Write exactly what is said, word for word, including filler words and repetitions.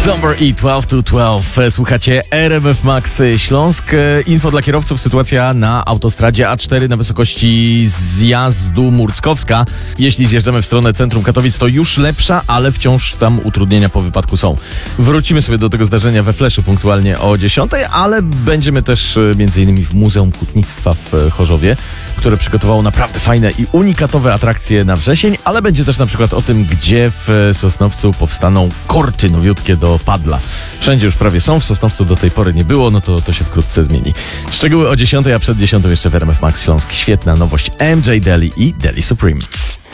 Summer i dwanaście do dwunastu. Słuchacie R M F Max Śląsk. Info dla kierowców. Sytuacja na autostradzie A cztery na wysokości zjazdu Murckowska. Jeśli zjeżdżamy w stronę centrum Katowic, to już lepsza, ale wciąż tam utrudnienia po wypadku są. Wrócimy sobie do tego zdarzenia we Fleszu punktualnie o dziesiątej, ale będziemy też między innymi w Muzeum Hutnictwa w Chorzowie, które przygotowało naprawdę fajne i unikatowe atrakcje na wrzesień, ale będzie też na przykład o tym, gdzie w Sosnowcu powstaną korty nowiutkie do padla. Wszędzie już prawie są, w Sosnowcu do tej pory nie było, no to to się wkrótce zmieni. Szczegóły o dziesiątej, a przed dziesiątą jeszcze w R M F Max Śląsk. Świetna nowość M J Deli i Deli Supreme.